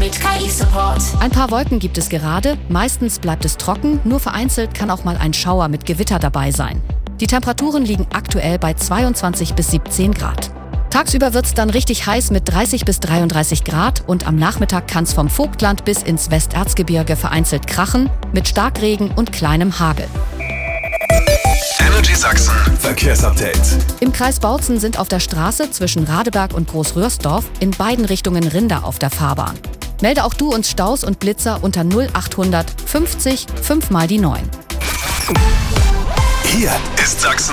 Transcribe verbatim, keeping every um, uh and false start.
mit K I-Support. Ein paar Wolken gibt es gerade, meistens bleibt es trocken, nur vereinzelt kann auch mal ein Schauer mit Gewitter dabei sein. Die Temperaturen liegen aktuell bei zweiundzwanzig bis siebzehn Grad. Tagsüber wird es dann richtig heiß mit dreißig bis dreiunddreißig Grad und am Nachmittag kann es vom Vogtland bis ins Westerzgebirge vereinzelt krachen mit Starkregen und kleinem Hagel. Energy Sachsen Verkehrsupdate. Im Kreis Bautzen sind auf der Straße zwischen Radeberg und Großröhrsdorf in beiden Richtungen Rinder auf der Fahrbahn. Melde auch du uns Staus und Blitzer unter null achthundert fünfzig fünf mal die neun. Hier ist Sachsen.